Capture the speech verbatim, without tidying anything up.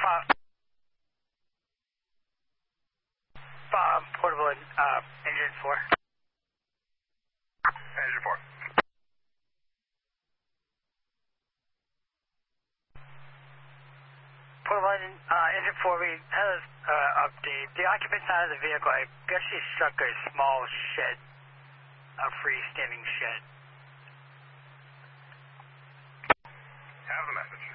Uh, uh, portable uh, engine four. Engine four. Portable engine, uh, engine four, we had an uh, update. The occupant side of the vehicle, I guess she struck a small shed, a freestanding shed. Have the message.